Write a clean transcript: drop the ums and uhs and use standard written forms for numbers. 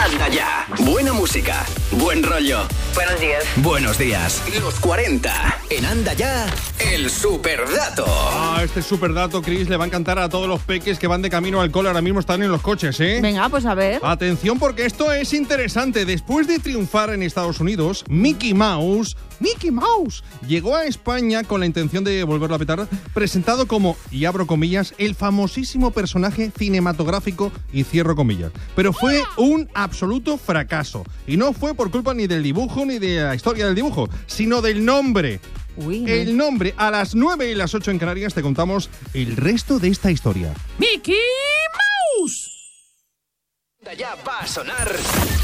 Anda ya. Buena música, buen rollo. Buenos días. Buenos días. Los 40. En Anda ya, el superdato. Este superdato, Chris, le va a encantar a todos los peques que van de camino al cole. Ahora mismo están en los coches, ¿eh? Venga, pues a ver. Atención, porque esto es interesante. Después de triunfar en Estados Unidos, Mickey Mouse llegó a España con la intención de volverlo a petar, presentado como, y abro comillas, el famosísimo personaje cinematográfico, y cierro comillas. Pero fue un absoluto fracaso. Y no fue por culpa ni del dibujo ni de la historia del dibujo, sino del nombre. El nombre. A las 9 y las 8 en Canarias te contamos el resto de esta historia. ¡Mickey Mouse! Ya va a sonar